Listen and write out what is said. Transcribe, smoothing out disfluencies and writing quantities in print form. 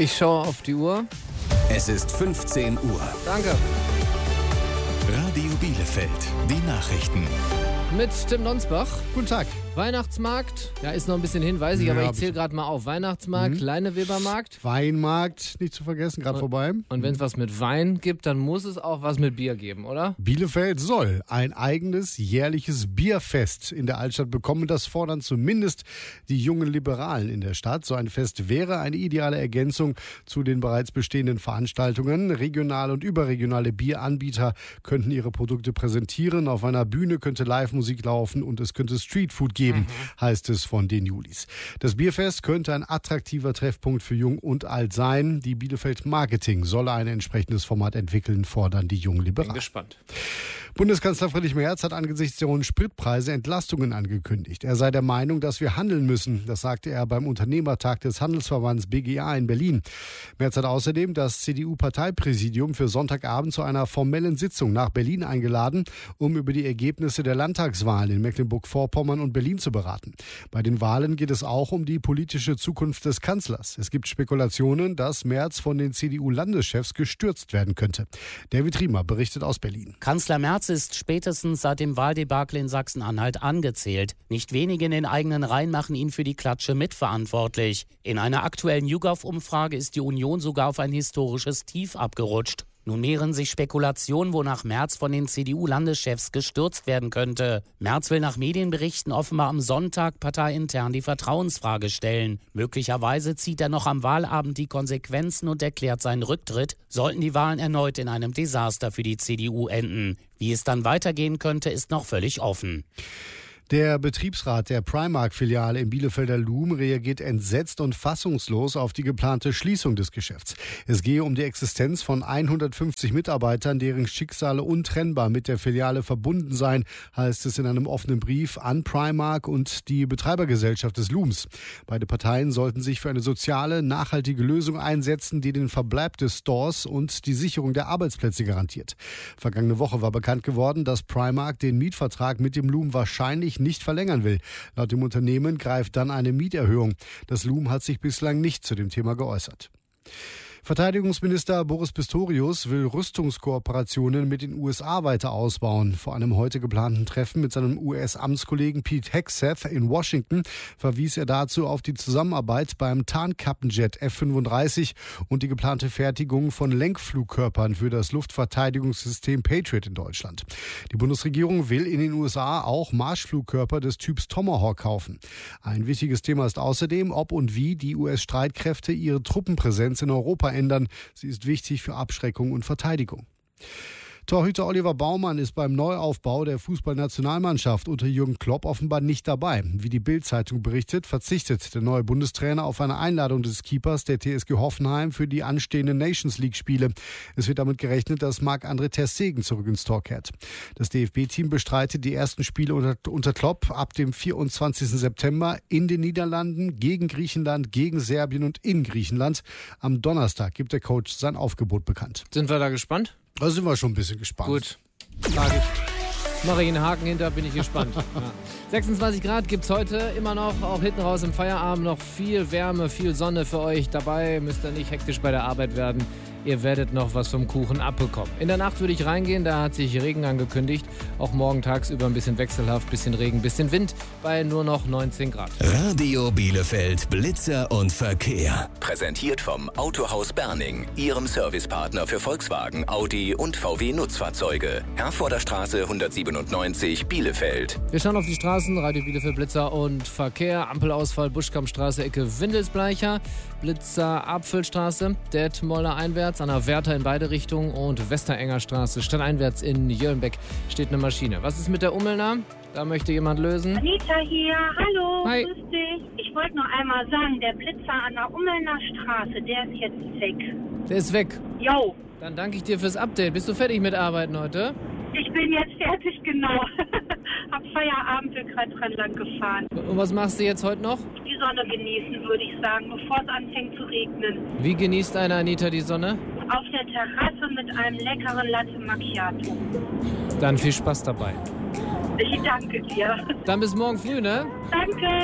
Ich schaue auf die Uhr. Es ist 15 Uhr. Danke. Radio Bielefeld, die Nachrichten. Mit Tim Donsbach. Guten Tag. Weihnachtsmarkt, ja, ist noch ein bisschen hin, weiß ich, aber ich zähle gerade mal auf. Weihnachtsmarkt, Leinewebermarkt. Weinmarkt, nicht zu vergessen, gerade vorbei. Und wenn es was mit Wein gibt, dann muss es auch was mit Bier geben, oder? Bielefeld soll ein eigenes jährliches Bierfest in der Altstadt bekommen. Das fordern zumindest die jungen Liberalen in der Stadt. So ein Fest wäre eine ideale Ergänzung zu den bereits bestehenden Veranstaltungen. Regionale und überregionale Bieranbieter könnten ihre Produkte präsentieren. Auf einer Bühne könnte Live-Musik laufen und es könnte Streetfood geben, heißt es von den Julis. Das Bierfest könnte ein attraktiver Treffpunkt für Jung und Alt sein. Die Bielefeld Marketing solle ein entsprechendes Format entwickeln, fordern die jungen Liberalen. Bin gespannt. Bundeskanzler Friedrich Merz hat angesichts der hohen Spritpreise Entlastungen angekündigt. Er sei der Meinung, dass wir handeln müssen. Das sagte er beim Unternehmertag des Handelsverbands BGA in Berlin. Merz hat außerdem das CDU-Parteipräsidium für Sonntagabend zu einer formellen Sitzung nach Berlin eingeladen, um über die Ergebnisse der Landtagswahlen in Mecklenburg-Vorpommern und Berlin zu beraten. Bei den Wahlen geht es auch um die politische Zukunft des Kanzlers. Es gibt Spekulationen, dass Merz von den CDU-Landeschefs gestürzt werden könnte. David Riemer berichtet aus Berlin. Kanzler Merz ist spätestens seit dem Wahldebakel in Sachsen-Anhalt angezählt. Nicht wenige in den eigenen Reihen machen ihn für die Klatsche mitverantwortlich. In einer aktuellen YouGov-Umfrage ist die Union sogar auf ein historisches Tief abgerutscht. Nun mehren sich Spekulationen, wonach Merz von den CDU-Landeschefs gestürzt werden könnte. Merz will nach Medienberichten offenbar am Sonntag parteiintern die Vertrauensfrage stellen. Möglicherweise zieht er noch am Wahlabend die Konsequenzen und erklärt seinen Rücktritt, sollten die Wahlen erneut in einem Desaster für die CDU enden. Wie es dann weitergehen könnte, ist noch völlig offen. Der Betriebsrat der Primark-Filiale im Bielefelder Loom reagiert entsetzt und fassungslos auf die geplante Schließung des Geschäfts. Es gehe um die Existenz von 150 Mitarbeitern, deren Schicksale untrennbar mit der Filiale verbunden seien, heißt es in einem offenen Brief an Primark und die Betreibergesellschaft des Looms. Beide Parteien sollten sich für eine soziale, nachhaltige Lösung einsetzen, die den Verbleib des Stores und die Sicherung der Arbeitsplätze garantiert. Vergangene Woche war bekannt geworden, dass Primark den Mietvertrag mit dem Loom wahrscheinlich nicht verlängern will. Laut dem Unternehmen greift dann eine Mieterhöhung. Das Loom hat sich bislang nicht zu dem Thema geäußert. Verteidigungsminister Boris Pistorius will Rüstungskooperationen mit den USA weiter ausbauen. Vor einem heute geplanten Treffen mit seinem US-Amtskollegen Pete Hegseth in Washington verwies er dazu auf die Zusammenarbeit beim Tarnkappenjet F-35 und die geplante Fertigung von Lenkflugkörpern für das Luftverteidigungssystem Patriot in Deutschland. Die Bundesregierung will in den USA auch Marschflugkörper des Typs Tomahawk kaufen. Ein wichtiges Thema ist außerdem, ob und wie die US-Streitkräfte ihre Truppenpräsenz in Europa ändern. Sie ist wichtig für Abschreckung und Verteidigung. Torhüter Oliver Baumann ist beim Neuaufbau der Fußballnationalmannschaft unter Jürgen Klopp offenbar nicht dabei. Wie die Bild-Zeitung berichtet, verzichtet der neue Bundestrainer auf eine Einladung des Keepers der TSG Hoffenheim für die anstehenden Nations-League-Spiele. Es wird damit gerechnet, dass Marc-André ter Stegen zurück ins Tor kehrt. Das DFB-Team bestreitet die ersten Spiele unter Klopp ab dem 24. September in den Niederlanden, gegen Griechenland, gegen Serbien und in Griechenland. Am Donnerstag gibt der Coach sein Aufgebot bekannt. Sind wir da gespannt? Da sind wir schon ein bisschen gespannt. Gut, mache ich einen Haken hinter, bin ich gespannt. Ja. 26 Grad gibt es heute immer noch, auch hinten raus im Feierabend noch viel Wärme, viel Sonne für euch dabei. Müsst ihr nicht hektisch bei der Arbeit werden. Ihr werdet noch was vom Kuchen abbekommen. In der Nacht würde ich reingehen, da hat sich Regen angekündigt. Auch morgen tagsüber ein bisschen wechselhaft, bisschen Regen, bisschen Wind bei nur noch 19 Grad. Radio Bielefeld, Blitzer und Verkehr. Präsentiert vom Autohaus Berning, Ihrem Servicepartner für Volkswagen, Audi und VW Nutzfahrzeuge. Herforder Straße 197, Bielefeld. Wir schauen auf die Straßen, Radio Bielefeld, Blitzer und Verkehr. Ampelausfall, Buschkampstraße, Ecke Windelsbleicher. Blitzer, Apfelstraße, Detmolder einwärts, an der Wärter in beide Richtungen und Westerenger Straße, stadteinwärts in Jöllenbeck steht eine Maschine. Was ist mit der Ummelner? Da möchte jemand lösen. Anita hier, hallo, Hi. Grüß dich. Ich wollte nur einmal sagen, der Blitzer an der Ummelner Straße, der ist jetzt weg. Der ist weg. Jo, Dann danke ich dir fürs Update. Bist du fertig mit Arbeiten heute? ich bin jetzt fertig, genau. Hab Feierabend, bin gerade dran lang gefahren. Und was machst du jetzt heute noch? Die Sonne genießen, würde ich sagen, bevor es anfängt zu regnen. Wie genießt eine Anita die Sonne? Auf der Terrasse mit einem leckeren Latte Macchiato. Dann viel Spaß dabei. Ich danke dir. Dann bis morgen früh, ne? Danke.